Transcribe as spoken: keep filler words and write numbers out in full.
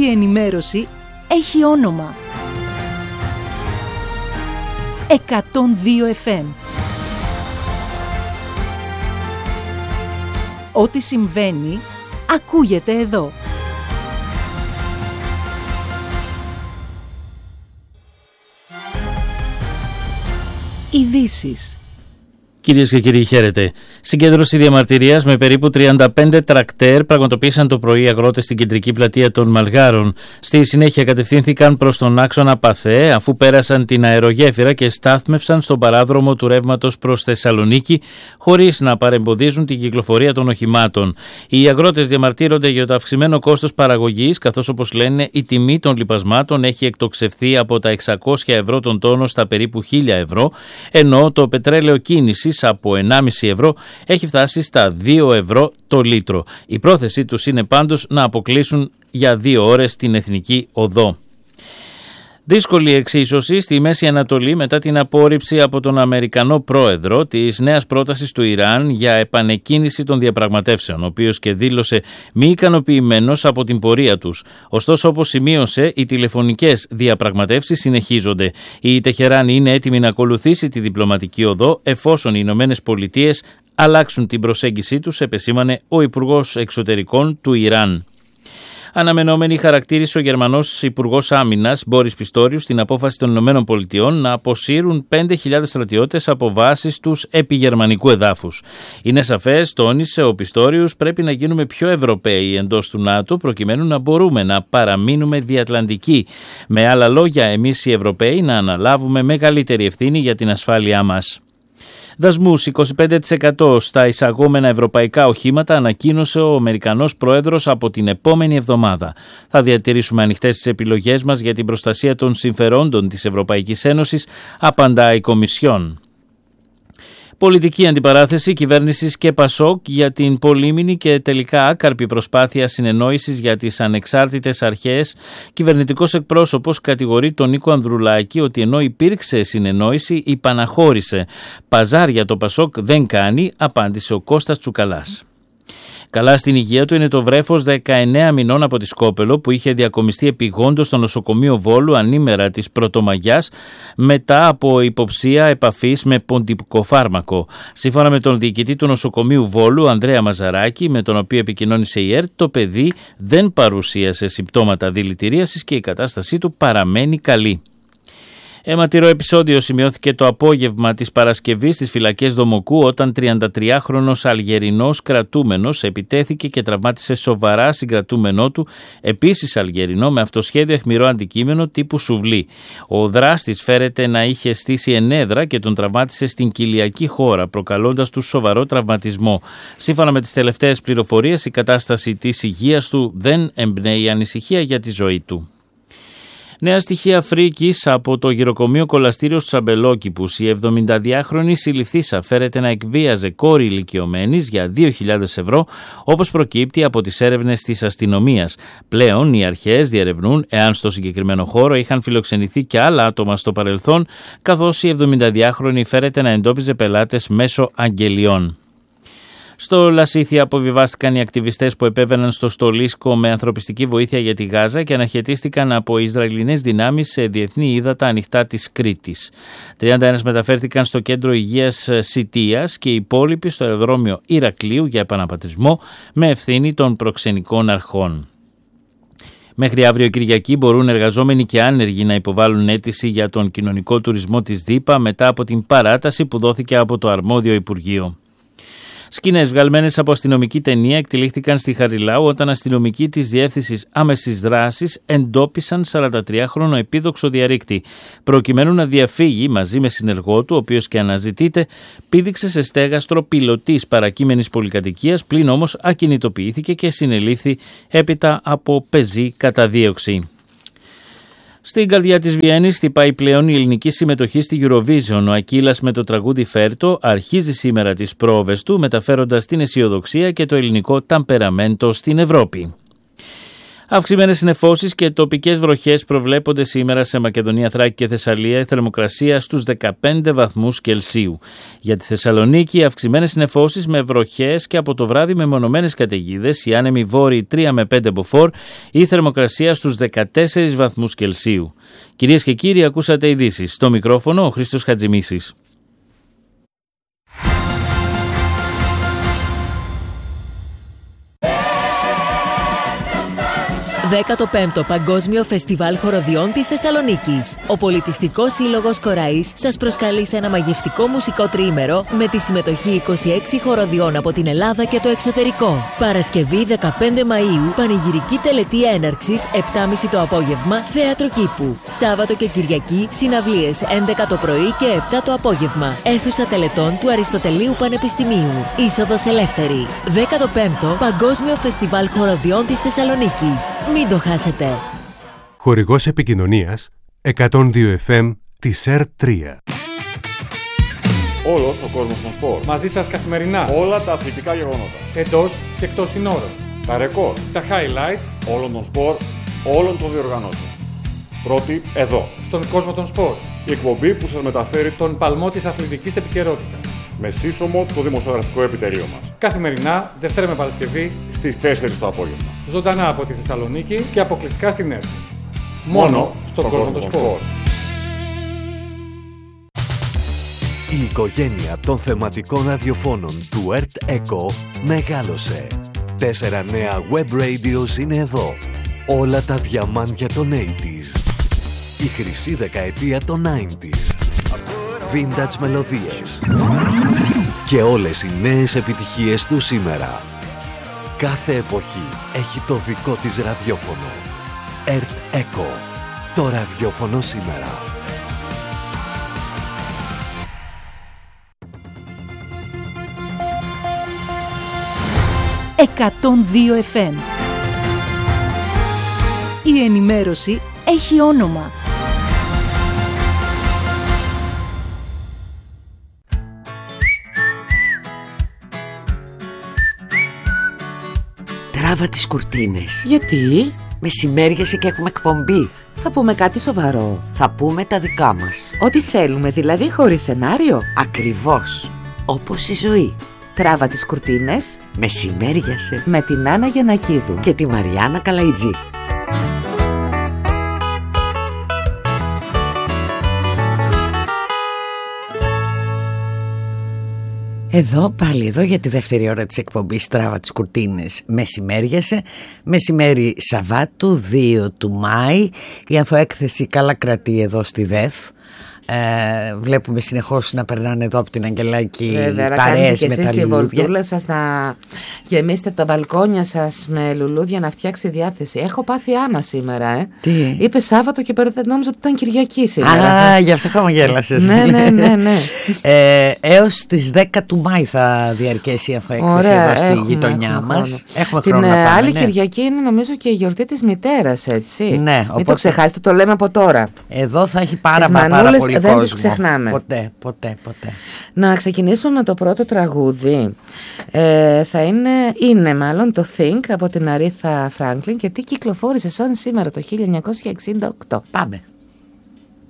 η ενημέρωση έχει όνομα. εκατόν δύο εφ εμ. Ό,τι συμβαίνει, ακούγεται εδώ. Ειδήσεις. Κυρίες και κύριοι, χαίρετε. Συγκέντρωση διαμαρτυρίας με περίπου τριάντα πέντε τρακτέρ πραγματοποίησαν το πρωί αγρότες στην κεντρική πλατεία των Μαλγάρων. Στη συνέχεια κατευθύνθηκαν προς τον άξονα Παθέ, αφού πέρασαν την αερογέφυρα και στάθμευσαν στον παράδρομο του ρεύματος προς Θεσσαλονίκη, χωρίς να παρεμποδίζουν την κυκλοφορία των οχημάτων. Οι αγρότες διαμαρτύρονται για το αυξημένο κόστος παραγωγής, καθώς, όπως λένε, η τιμή των λιπασμάτων έχει εκτοξευθεί από τα εξακόσια ευρώ τον τόνο στα περίπου χίλια ευρώ, ενώ το πετρέλαιο κίνησης από ενάμιση ευρώ έχει φτάσει στα δύο ευρώ το λίτρο. Η πρόθεσή τους είναι πάντως να αποκλείσουν για δύο ώρες την εθνική οδό. Δύσκολη εξίσωση στη Μέση Ανατολή μετά την απόρριψη από τον Αμερικανό πρόεδρο της νέας πρότασης του Ιράν για επανεκκίνηση των διαπραγματεύσεων, ο οποίος και δήλωσε μη ικανοποιημένος από την πορεία τους. Ωστόσο, όπως σημείωσε, οι τηλεφωνικές διαπραγματεύσεις συνεχίζονται. Η Τεχεράνη είναι έτοιμη να ακολουθήσει τη διπλωματική οδό εφόσον οι Ηνωμένες Πολιτείες αλλάξουν την προσέγγιση τους, επεσήμανε ο Υπουργός Εξωτερικών του Ιράν. Αναμενόμενη χαρακτήρισε ο Γερμανός Υπουργός Άμυνας Μπόρις Πιστόριους την απόφαση των Ηνωμένων Πολιτειών να αποσύρουν πέντε χιλιάδες στρατιώτες από βάσεις τους επί γερμανικού εδάφους. Είναι σαφές, τόνισε ο Πιστόριους, πρέπει να γίνουμε πιο Ευρωπαίοι εντός του ΝΑΤΟ προκειμένου να μπορούμε να παραμείνουμε διατλαντικοί. Με άλλα λόγια, εμείς οι Ευρωπαίοι να αναλάβουμε μεγαλύτερη ευθύνη για την ασφάλειά μας. Δασμούς είκοσι πέντε τοις εκατό στα εισαγόμενα ευρωπαϊκά οχήματα ανακοίνωσε ο Αμερικανός Πρόεδρος από την επόμενη εβδομάδα. Θα διατηρήσουμε ανοιχτές τις επιλογές μας για την προστασία των συμφερόντων της Ευρωπαϊκής Ένωσης, απαντά η Κομισιόν. Πολιτική αντιπαράθεση κυβέρνησης και Πασόκ για την πολύμηνη και τελικά άκαρπη προσπάθεια συνεννόησης για τις ανεξάρτητες αρχές. Κυβερνητικός εκπρόσωπος κατηγορεί τον Νίκο Ανδρουλάκη ότι ενώ υπήρξε συνεννόηση, υπαναχώρησε. Παζάρια το Πασόκ δεν κάνει, απάντησε ο Κώστας Τσουκαλάς. Καλά στην υγεία του είναι το βρέφος δεκαεννέα μηνών από τη Σκόπελο που είχε διακομιστεί επειγόντως στο νοσοκομείο Βόλου ανήμερα της Πρωτομαγιάς μετά από υποψία επαφής με ποντικοφάρμακο. Σύμφωνα με τον διοικητή του νοσοκομείου Βόλου, Ανδρέα Μαζαράκη, με τον οποίο επικοινώνησε η ΕΡΤ, το παιδί δεν παρουσίασε συμπτώματα δηλητηρίασης και η κατάστασή του παραμένει καλή. Αιματηρό επεισόδιο σημειώθηκε το απόγευμα της Παρασκευής στις φυλακές Δομοκού όταν τριαντατριάχρονος Αλγερινός κρατούμενος επιτέθηκε και τραυμάτισε σοβαρά συγκρατούμενό του, επίσης Αλγερινό, με αυτοσχέδιο αιχμηρό αντικείμενο τύπου σουβλί. Ο δράστης φέρεται να είχε στήσει ενέδρα και τον τραυμάτισε στην κοιλιακή χώρα, προκαλώντας του σοβαρό τραυματισμό. Σύμφωνα με τις τελευταίες πληροφορίες, η κατάσταση της υγείας του δεν εμπνέει ανησυχία για τη ζωή του. Νέα στοιχεία φρίκης από το γυροκομείο Κολαστήριο στους Αμπελόκηπους. Η εβδομηνταδυάχρονη συλληφθήσα φέρεται να εκβίαζε κόρη ηλικιωμένης για δύο χιλιάδες ευρώ, όπως προκύπτει από τις έρευνες της αστυνομίας. Πλέον οι αρχές διερευνούν εάν στο συγκεκριμένο χώρο είχαν φιλοξενηθεί και άλλα άτομα στο παρελθόν, καθώς η εβδομηνταδυάχρονη φέρεται να εντόπιζε πελάτες μέσω αγγελιών. Στο Λασίθι αποβιβάστηκαν οι ακτιβιστές που επέβαιναν στο Στολίσκο με ανθρωπιστική βοήθεια για τη Γάζα και αναχαιτίστηκαν από Ισραηλινές δυνάμεις σε διεθνή ύδατα ανοιχτά της Κρήτης. τριάντα ένα μεταφέρθηκαν στο κέντρο υγείας Σιτίας και οι υπόλοιποι στο αεροδρόμιο Ηρακλείου για επαναπατρισμό με ευθύνη των προξενικών αρχών. Μέχρι αύριο Κυριακή μπορούν εργαζόμενοι και άνεργοι να υποβάλουν αίτηση για τον κοινωνικό τουρισμό της ΔΥΠΑ μετά από την παράταση που δόθηκε από το αρμόδιο Υπουργείο. Σκηνές βγαλμένες από αστυνομική ταινία εκτελήχθηκαν στη Χαριλάου όταν αστυνομικοί της Διεύθυνσης Άμεσης Δράσης εντόπισαν σαραντατριάχρονο επίδοξο διαρρήκτη. Προκειμένου να διαφύγει μαζί με συνεργό του, ο οποίος και αναζητείται, πήδηξε σε στέγαστρο πιλωτής παρακείμενης πολυκατοικίας, πλην όμως ακινητοποιήθηκε και συνελήφθη έπειτα από πεζή καταδίωξη. Στην καρδιά της Βιέννης χτυπάει πλέον η ελληνική συμμετοχή στη Eurovision. Ο Ακύλας με το τραγούδι Φέρτο αρχίζει σήμερα τις πρόβες του, μεταφέροντας την αισιοδοξία και το ελληνικό ταμπεραμέντο στην Ευρώπη. Αυξημένες συννεφώσεις και τοπικές βροχές προβλέπονται σήμερα σε Μακεδονία, Θράκη και Θεσσαλία, η θερμοκρασία στους δεκαπέντε βαθμούς Κελσίου. Για τη Θεσσαλονίκη, αυξημένες συννεφώσεις με βροχές και από το βράδυ με μονομένες καταιγίδες, οι άνεμοι βόρειοι τρία με πέντε μποφόρ, η θερμοκρασία στους δεκατέσσερις βαθμούς Κελσίου. Κυρίες και κύριοι, ακούσατε ειδήσεις. Στο μικρόφωνο ο Χρήστος Χατζημίσης. δέκατο πέμπτο Παγκόσμιο Φεστιβάλ Χοροδιών της Θεσσαλονίκης. Ο Πολιτιστικός Σύλλογος Κοραής σας προσκαλεί σε ένα μαγευτικό μουσικό τριήμερο με τη συμμετοχή είκοσι έξι χοροδιών από την Ελλάδα και το εξωτερικό. Παρασκευή δεκαπέντε Μαΐου, πανηγυρική τελετή έναρξης, επτά και μισή το απόγευμα, θέατρο κήπου. Σάββατο και Κυριακή, συναυλίες έντεκα το πρωί και επτά το απόγευμα. Αίθουσα τελετών του Αριστοτελείου Πανεπιστημίου. Είσοδος ελεύθερη. δέκατο πέμπτο Παγκόσμιο Φεστιβάλ Χοροδιών της Θεσσαλονίκης. Μην το χάσετε. Χορηγός επικοινωνίας εκατόν δύο εφ εμ της ΕΡΤ τρία. Όλος ο κόσμος των σπορ. Μαζί σας καθημερινά. Όλα τα αθλητικά γεγονότα. Εντός και εκτός συνόρων. Τα ρεκόρ. Τα highlights όλων των σπορ, όλων των διοργανώσεων. Πρώτη εδώ. Στον κόσμο των σπορ. Η εκπομπή που σας μεταφέρει τον παλμό της αθλητικής επικαιρότητας. Με σύσσωμο το δημοσιογραφικό επιτελείο μας. Καθημερινά, Δευτέρα με Παρασκευή, στις τέσσερις το απόγευμα. Ζωντανά από τη Θεσσαλονίκη και αποκλειστικά στην ΕΡΤ. Μόνο, Μόνο στον κόσμο των σπορ. Η οικογένεια των θεματικών ραδιοφώνων του ΕΡΤ Echo μεγάλωσε. Τέσσερα νέα web radios είναι εδώ. Όλα τα διαμάντια των ογδόντα. Η χρυσή δεκαετία των ενενήντα. Vintage μελωδίες. Και όλες οι νέες επιτυχίες του σήμερα. Κάθε εποχή έχει το δικό της ραδιόφωνο. ΕΡΤ Echo. Το ραδιόφωνο σήμερα. εκατόν δύο εφ εμ. Η ενημέρωση έχει όνομα. Τράβα τις κουρτίνες. Γιατί? Μεσημέριασε και έχουμε εκπομπή. Θα πούμε κάτι σοβαρό. Θα πούμε τα δικά μας. Ό,τι θέλουμε, δηλαδή χωρίς σενάριο. Ακριβώς. Όπως η ζωή. Τράβα τις κουρτίνες. Μεσημέριασε. Με την Άννα Γιαννακίδου. Και τη Μαριάννα Καλαϊτζή. Εδώ πάλι εδώ για τη δεύτερη ώρα της εκπομπής Τράβα τις κουρτίνες. Μεσημέριασε. Μεσημέρι Σαββάτου δύο του Μάη. Η ανθοέκθεση καλά κρατεί εδώ στη ΔΕΘ. Ε, βλέπουμε συνεχώς να περνάνε εδώ από την Αγγελάκη παρέες με τα λουλούδια. Τη βολτούλα σας να γεμίσετε τα μπαλκόνια σας με λουλούδια, να φτιάξει διάθεση. Έχω πάθει Άννα σήμερα, ε. Τι? Είπε Σάββατο και πέρα νόμιζα ότι ήταν Κυριακή σήμερα. Α, γι' αυτό χαμογέλασες. Ναι, ναι, ναι, ναι. ε, έως τις δέκα του Μάη θα διαρκέσει η ανθοέκθεση. Ωραία, εδώ στη έχουμε, γειτονιά έχουμε μας. Χρόνο. Έχουμε την χρόνο να πάμε, άλλη ναι. Κυριακή είναι νομίζω και η γιορτή της μητέρας, έτσι. Ναι, μην οπότε... το ξεχάσετε, το λέμε από τώρα. Εδώ θα έχει πάρα, πάρα πολύ δεν κόσμο. Τις ξεχνάμε. Ποτέ, ποτέ, ποτέ. Να ξεκινήσουμε με το πρώτο τραγούδι. Ε, θα είναι, είναι μάλλον το Think από την Αρίθα Φράγκλιν και τι κυκλοφόρησε σαν σήμερα το χίλια εννιακόσια εξήντα οκτώ. Πάμε.